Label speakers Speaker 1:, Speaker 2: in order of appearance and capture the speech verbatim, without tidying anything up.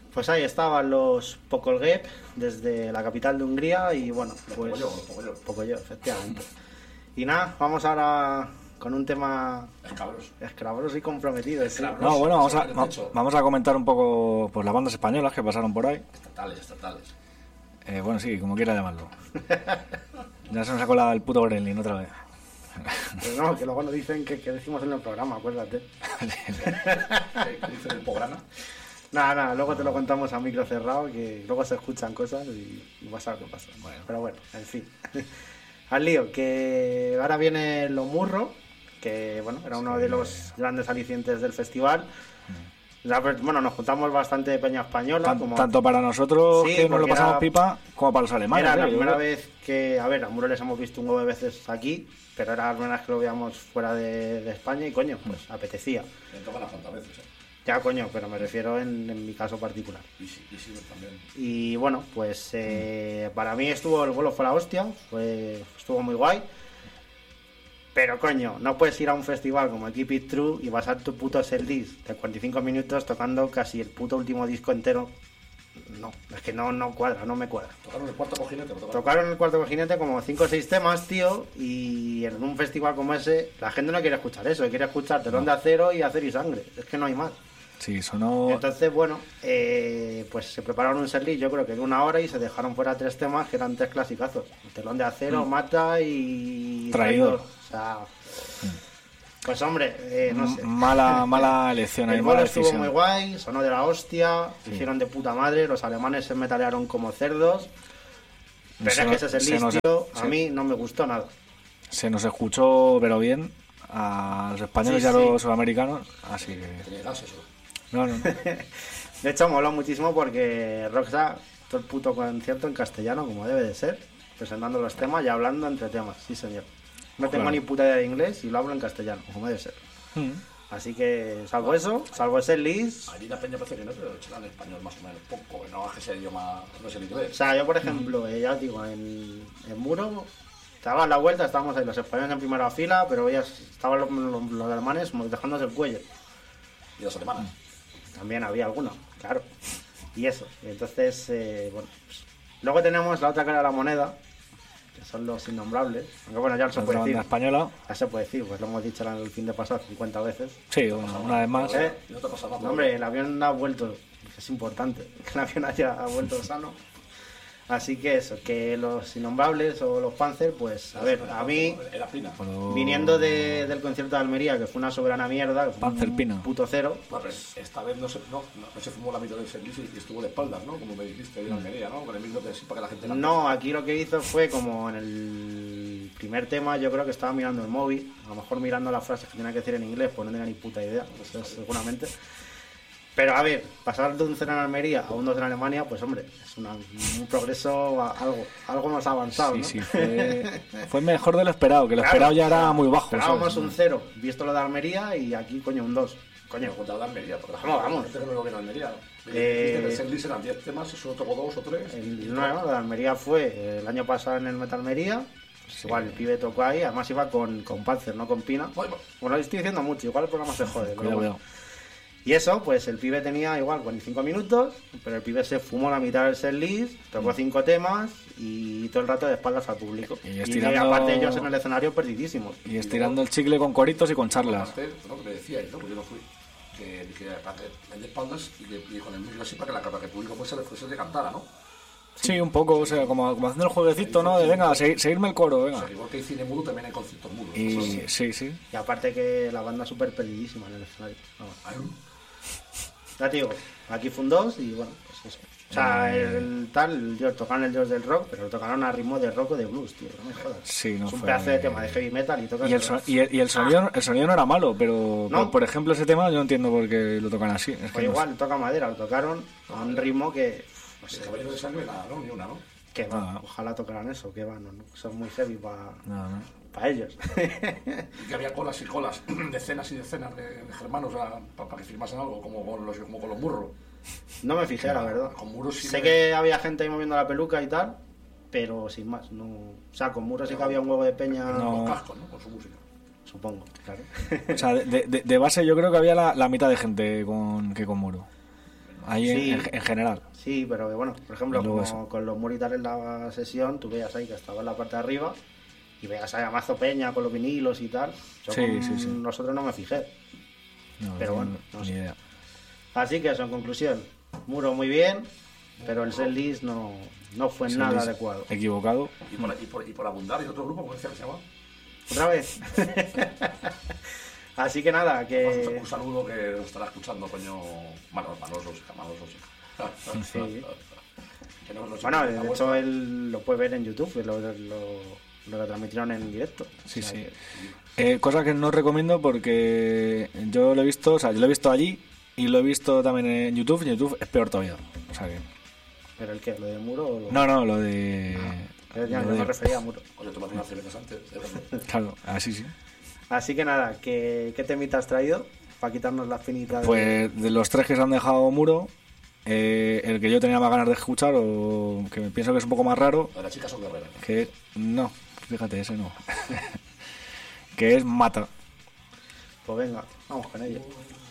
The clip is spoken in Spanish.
Speaker 1: Pues ahí estaban los Pokolgép desde la capital de Hungría y bueno, pues
Speaker 2: Pocoyo,
Speaker 1: Pocoyo, efectivamente. Y nada, vamos ahora con un tema
Speaker 2: escabroso,
Speaker 1: escabroso y comprometido. ¿Sí?
Speaker 3: No, bueno, vamos a, va, vamos a comentar un poco pues las bandas españolas que pasaron por ahí.
Speaker 2: Estatales, estatales.
Speaker 3: Eh, bueno, sí, como quiera llamarlo. Ya se nos ha colado el puto Gremlin otra vez.
Speaker 1: Pero no, que luego nos dicen que, que decimos en el programa, acuérdate.
Speaker 2: ¿Qué dice el programa?
Speaker 1: Nada, nada, luego te lo contamos a micro cerrado, que luego se escuchan cosas y, y vas a ver qué pasa. Bueno. Pero bueno, en fin. Al lío, que ahora viene Lo Murro, que bueno, era uno sí. de los grandes alicientes del festival. Ya, bueno, nos juntamos bastante de peña española.
Speaker 3: Tan,
Speaker 1: como...
Speaker 3: Tanto para nosotros, sí, que nos lo pasamos era... pipa, como para los alemanes.
Speaker 1: Era
Speaker 3: ¿eh?
Speaker 1: la primera creo... vez que, a ver, a Muro les hemos visto un huevo de veces aquí, pero era la primera vez que lo veíamos fuera de, de España y coño, pues apetecía.
Speaker 2: Me tocan las cuantas veces, ¿eh?
Speaker 1: Ya, coño, pero me refiero en, en mi caso particular.
Speaker 2: Y sí, y sí, también.
Speaker 1: Y bueno, pues eh, mm. para mí estuvo, el vuelo fue la hostia, fue, estuvo muy guay. Pero coño, no puedes ir a un festival como Keep It True y pasar tu puto setlist de cuarenta y cinco minutos tocando casi el puto último disco entero. No, es que no, no cuadra, no me cuadra.
Speaker 2: Tocaron el cuarto cojinete. Tocaron,
Speaker 1: tocaron el cuarto cojinete como cinco o seis temas, tío, y en un festival como ese la gente no quiere escuchar eso, quiere escuchar Telón no. de Acero y Acero y Sangre. Es que no hay más.
Speaker 3: Sí, sonó...
Speaker 1: Entonces, bueno, eh, pues se prepararon un setlist, yo creo que de una hora y se dejaron fuera tres temas que eran tres clasicazos. Telón de Acero, mm. Mata y...
Speaker 3: Traidor.
Speaker 1: O sea... Pues hombre, eh, no sé.
Speaker 3: Mala, mala elección.
Speaker 1: El
Speaker 3: vuelo
Speaker 1: estuvo muy guay, sonó de la hostia,
Speaker 3: sí.
Speaker 1: hicieron de puta madre, los alemanes se metalearon como cerdos. Pero
Speaker 3: se
Speaker 1: es que ese setlist,
Speaker 3: nos,
Speaker 1: tío, a
Speaker 3: se,
Speaker 1: mí no me gustó nada.
Speaker 3: Se nos escuchó, pero bien, a los españoles sí, y a los sí. sudamericanos, así que... No, no, no.
Speaker 1: De hecho, moló muchísimo porque Rockstar, todo el puto concierto en castellano, como debe de ser, presentando los temas y hablando entre temas, sí señor. No tengo claro. ni puta idea de inglés y lo hablo en castellano, como debe ser. Mm. Así que, salvo eso, salvo ese list...
Speaker 2: Ahí la peña parece que no, pero echan en español más o menos poco, que no baje ese idioma, no es el inglés.
Speaker 1: O sea, yo por ejemplo, mm. eh, ya os digo, en, en Muro, te dabas la vuelta, estábamos ahí los españoles en primera fila, pero veías, estaban los, los, los alemanes dejándose el cuello.
Speaker 2: ¿Y los alemanes?
Speaker 1: También había alguno, claro. Y eso, y entonces, eh, bueno, pues, luego tenemos la otra cara de la moneda, que son los innombrables. Aunque bueno, ya no se puede decir.
Speaker 3: Española.
Speaker 1: Ya se puede decir, pues lo hemos dicho el fin de pasado cincuenta veces.
Speaker 3: Sí, bueno, una vez más.
Speaker 1: ¿Eh? ¿No te ha pasado nada? Hombre, el avión ha vuelto, es importante que el avión haya vuelto sano. Así que eso, que los innombrables o los Panzer, pues a ver, a mí, viniendo de, del concierto de Almería, que fue una soberana mierda, que fue
Speaker 3: Panzer
Speaker 1: un
Speaker 3: Pino.
Speaker 1: puto cero.
Speaker 2: Bueno, pues esta vez no se, no, no, no se fumó la mitad del servicio y estuvo de espaldas, ¿no? Como me dijiste en Almería, ¿no? Con el mismo que sí, para que la gente...
Speaker 1: No, aquí lo que hizo fue como en el primer tema, yo creo que estaba mirando el móvil, a lo mejor mirando las frases que tenía que decir en inglés, pues no tenía ni puta idea, eso es, seguramente. Pero a ver, pasar de un cero en Almería a un dos en Alemania, pues hombre, es una, un progreso algo, algo más avanzado,
Speaker 3: sí,
Speaker 1: ¿no?
Speaker 3: Sí, fue, fue mejor de lo esperado, que lo claro, esperado ya era muy bajo.
Speaker 1: Esperábamos ¿sabes? un cero, visto lo de Almería, y aquí, coño, un dos. Coño,
Speaker 2: contado de Almería, porque
Speaker 1: vamos, vamos.
Speaker 2: Gente que no lo viene a Almería.
Speaker 1: Eh,
Speaker 2: el setlist eran diez temas, eso tocó dos o tres.
Speaker 1: El, no, no, lo de Almería fue el año pasado en el Metal Almería. Pues sí. Igual el pibe tocó ahí, además iba con, con Panzer, no con Pina. Bueno, lo estoy diciendo mucho, igual el programa se jode.
Speaker 3: Cuidado,
Speaker 1: bueno. Y eso, pues el pibe tenía igual cuarenta y cinco minutos, pero el pibe se fumó la mitad del setlist, tocó cinco temas y todo el rato de espaldas al público.
Speaker 3: Y, estirando...
Speaker 1: y aparte ellos en el escenario perdidísimos.
Speaker 3: Y estirando y luego... el chicle con coritos y con charlas.
Speaker 2: Aparte, no, que me decía, ¿no? Porque yo no fui. Que dije, aparte, de espaldas y, de, y con el micro así para que la capa que el público fuese, fuese de cantara, ¿no?
Speaker 3: Sí, sí, un poco, o sea, como, como haciendo el jueguecito, ¿no? De venga, seguir, seguirme el coro, venga.
Speaker 2: O sea, igual que hay cine mudo, también hay conciertos mudos.
Speaker 3: Y... Sí, sí, sí.
Speaker 1: Y aparte que la banda súper perdidísima en el escenario. Vamos. Ya te digo, aquí fue un dos y bueno, pues eso. O sea, el, el tal, el, tocaron el dios del rock, pero lo tocaron a ritmo de rock o de blues, tío, no me jodas.
Speaker 3: Sí, no
Speaker 1: es un
Speaker 3: fue...
Speaker 1: pedazo de tema de heavy metal y tocas...
Speaker 3: Y el, so, y el, y el sonido ah. el sonido no era malo, pero
Speaker 1: ¿no?
Speaker 3: por, por ejemplo ese tema yo no entiendo por qué lo tocan así. Es
Speaker 1: pues
Speaker 3: que
Speaker 1: igual,
Speaker 3: no sé.
Speaker 1: toca madera, lo tocaron a un ritmo que...
Speaker 2: No sé, Caballero de Sangre nada, ¿no? Ni una, ¿no?
Speaker 1: Que va, ah. ojalá tocaran eso, que va, no, no. Son muy heavy para
Speaker 3: no, no.
Speaker 1: pa ellos.
Speaker 2: Y que había colas y colas, decenas y decenas de, de germanos para pa, pa que firmasen algo, como con los, como con los burros.
Speaker 1: No me fijé, la verdad.
Speaker 2: Con muros sí
Speaker 1: sé
Speaker 2: me...
Speaker 1: que había gente ahí moviendo la peluca y tal, pero sin más. No... O sea, con muros sí que había un huevo de peña.
Speaker 2: No. Con cascos, ¿no? Con su música.
Speaker 1: Supongo, claro.
Speaker 3: O sea, de, de, de base yo creo que había la, la mitad de gente con, que con muro. ahí sí, en, en general.
Speaker 1: Sí, pero que bueno, por ejemplo, como con los muros en la sesión, tú veías ahí que estaba en la parte de arriba y veías ahí a Mazo Peña con los vinilos y tal. Yo
Speaker 3: sí,
Speaker 1: con
Speaker 3: sí, sí.
Speaker 1: nosotros no me fijé.
Speaker 3: No,
Speaker 1: pero
Speaker 3: no,
Speaker 1: bueno, no
Speaker 3: ni
Speaker 1: sé.
Speaker 3: idea.
Speaker 1: Así que eso, en conclusión, Muro muy bien, pero el setlist no, no fue
Speaker 3: Set
Speaker 1: nada
Speaker 3: list
Speaker 1: adecuado.
Speaker 3: Equivocado.
Speaker 2: Y por, y por, y por abundar, y otro grupo, ¿cómo decía que se llama?
Speaker 1: ¿Otra vez? Así que nada, que...
Speaker 2: Un saludo que nos estará escuchando, coño, Manos, Manosos, Manosos.
Speaker 1: Sí.
Speaker 2: Que no, no
Speaker 1: Bueno, de hecho él lo puede ver en YouTube, lo, lo, lo retransmitieron en directo.
Speaker 3: Sí,
Speaker 1: o sea,
Speaker 3: sí.
Speaker 1: Que...
Speaker 3: Eh, cosa que no recomiendo porque yo lo he visto, o sea, yo lo he visto allí y lo he visto también en YouTube, y en YouTube es peor todavía. O sea que...
Speaker 1: ¿Pero el qué? ¿Lo de Muro o lo...?
Speaker 3: No, no, lo de...
Speaker 1: Ah, ya,
Speaker 3: lo
Speaker 1: no
Speaker 3: de...
Speaker 1: me refería a Muro.
Speaker 2: Oye, tomate unas cervezas antes.
Speaker 3: Claro, así sí.
Speaker 1: Así que nada, ¿qué, qué temita has traído para quitarnos las finitas?
Speaker 3: Pues de los tres que se han dejado Muro, eh, el que yo tenía más ganas de escuchar, o que me pienso que es un poco más raro...
Speaker 2: ¿Las chicas son guerreras?
Speaker 3: Que no, fíjate, ese no. Que es Mata.
Speaker 1: Pues venga, vamos con ello.